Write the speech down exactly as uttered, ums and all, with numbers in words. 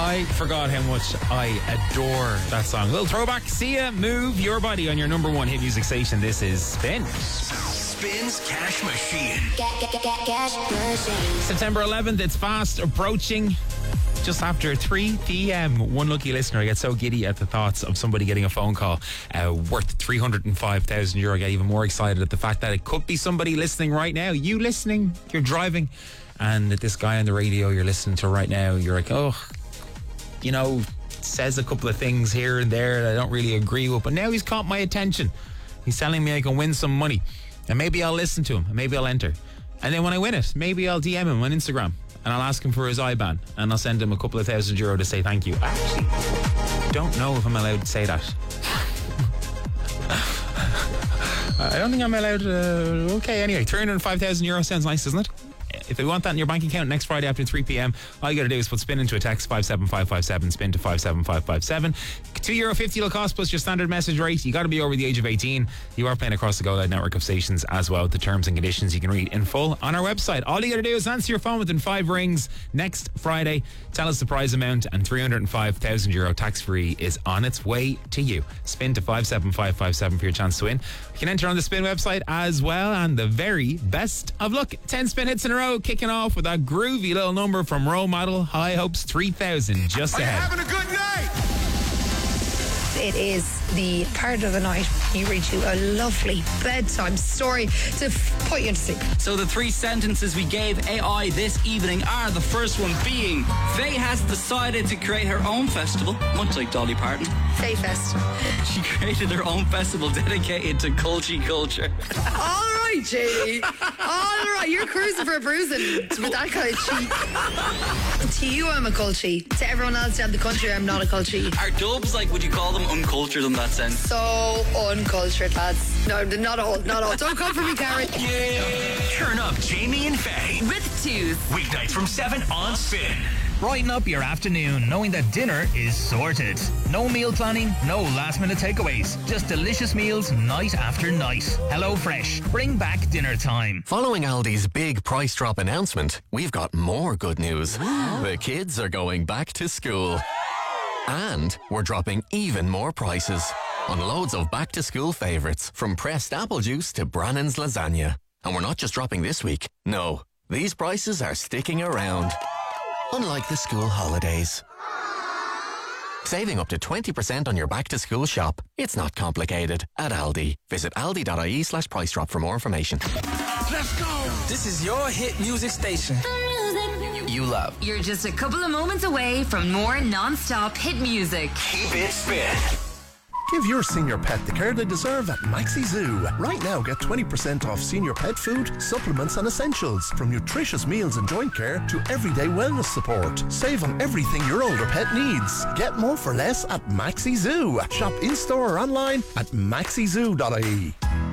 I forgot how much I adore that song. Little throwback. Sia, Move Your Body on your number one hit music station. This is Spin. Spin's Cash Machine. Get, get, get, cash machine. September eleventh, it's fast approaching. Just after three p.m, one lucky listener. I get so giddy at the thoughts of somebody getting a phone call uh, worth three hundred five thousand euro. I get even more excited at the fact that it could be somebody listening right now. You listening, you're driving, and this guy on the radio you're listening to right now, you're like, oh, you know, says a couple of things here and there that I don't really agree with, but now he's caught my attention. He's telling me I can win some money, and maybe I'll listen to him, and maybe I'll enter. And then when I win it, maybe I'll D M him on Instagram, and I'll ask him for his I B A N, and I'll send him a couple of thousand euro to say thank you. I actually don't know if I'm allowed to say that. I don't think I'm allowed to. Okay, anyway, three hundred five thousand euro sounds nice, doesn't it? If you want that in your bank account next Friday after three p.m, all you got to do is put spin into a text five seven five five seven, spin to five seven five five seven. two euro fifty it'll cost plus your standard message rate. You got to be over the age of eighteen. You are playing across the Go Loud network of stations as well. The terms and conditions you can read in full on our website. All you got to do is answer your phone within five rings next Friday. Tell us the prize amount, and three hundred five thousand euro tax free is on its way to you. Spin to five seven five five seven for your chance to win. You can enter on the Spin website as well, and the very best of luck. ten spin hits in a row, kicking off with that groovy little number from Role Model, High Hopes three thousand just Are you ahead. having a good night? It is the part of the night you read you a lovely bedtime story to f- put you to sleep. So the three sentences we gave A I this evening are, the first one being, Faye has decided to create her own festival, much like Dolly Parton. Faye Fest. She created her own festival dedicated to culture culture. All right, Jamie. All right, you're cruising for a bruising with that kind of cheek. To you, I'm a culture. To everyone else down the country, I'm not a culture. Are dubs, like, would you call them uncultured in that sense? So uncultured, lads. No, not all, not all. Don't come for me, Karen. Yeah. Turn up Jamie and Faye. With Tooth. Weeknights from seven on Spin. Brighten up your afternoon knowing that dinner is sorted. No meal planning, no last minute takeaways. Just delicious meals night after night. Hello Fresh. Bring back dinner time. Following Aldi's big price drop announcement, we've got more good news. The kids are going back to school. And we're dropping even more prices on loads of back to school favourites, from pressed apple juice to Brannan's lasagna. And we're not just dropping this week. No, these prices are sticking around. Unlike the school holidays. Saving up to twenty percent on your back-to-school shop. It's not complicated at Aldi. Visit aldi.ie slash price drop for more information. Let's go. This is your hit music station. You love. You're just a couple of moments away from more non-stop hit music. Keep it spin. Give your senior pet the care they deserve at Maxi Zoo. Right now, get twenty percent off senior pet food, supplements and essentials. From nutritious meals and joint care to everyday wellness support. Save on everything your older pet needs. Get more for less at Maxi Zoo. Shop in-store or online at maxi zoo dot I E.